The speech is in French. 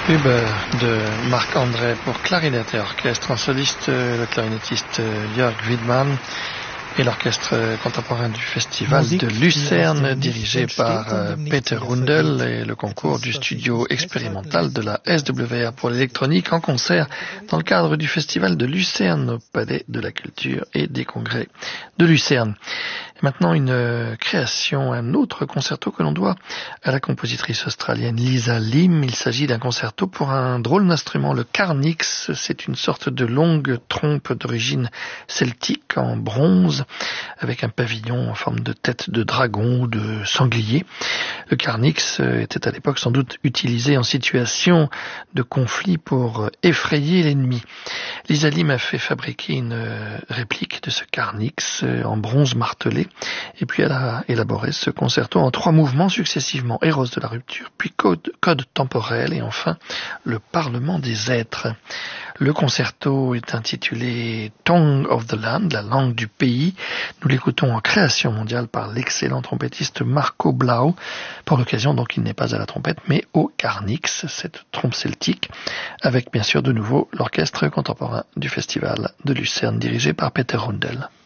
Huber de Marc-André pour clarinette et orchestre, en soliste le clarinettiste Jörg Widmann et l'orchestre contemporain du festival de Lucerne dirigé par Peter Rundel et le concours du studio expérimental de la SWR pour l'électronique en concert dans le cadre du festival de Lucerne au Palais de la Culture et des Congrès de Lucerne. Et maintenant une création, un autre concerto que l'on doit à la compositrice australienne Lisa Lim. Il s'agit d'un concerto pour un drôle d'instrument, le carnix. C'est une sorte de longue trompe d'origine celtique en bronze avec un pavillon en forme de tête de dragon ou de sanglier. Le carnix était à l'époque sans doute utilisé en situation de conflit pour effrayer l'ennemi. Lisa Lim a fait fabriquer une réplique de ce carnix en bronze martelé. Et puis elle a élaboré ce concerto en 3 mouvements successivement: Héros de la rupture, puis code temporel et enfin le Parlement des êtres. Le concerto est intitulé Tongue of the Land, la langue du pays. Nous l'écoutons en création mondiale par l'excellent trompettiste Marco Blau. Pour l'occasion, donc, il n'est pas à la trompette, mais au carnix, cette trompe celtique, avec bien sûr de nouveau l'orchestre contemporain du festival de Lucerne dirigé par Peter Rundel.